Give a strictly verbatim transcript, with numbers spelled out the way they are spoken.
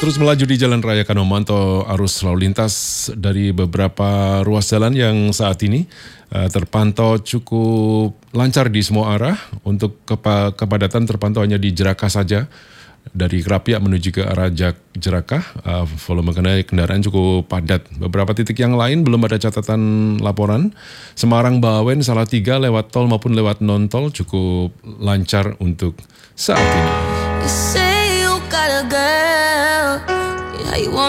Terus melaju di Jalan Raya Kano memantau arus lalu lintas dari beberapa ruas jalan yang saat ini uh, terpantau cukup lancar di semua arah. Untuk kepa- kepadatan terpantau hanya di Jerakah saja. Dari Kerapiak menuju ke arah Jak- Jerakah, uh, volume kendaraan cukup padat. Beberapa titik yang lain belum ada catatan laporan. Semarang Bawen Salatiga lewat tol maupun lewat non tol cukup lancar untuk saat ini. You say you got a girl, yeah, you want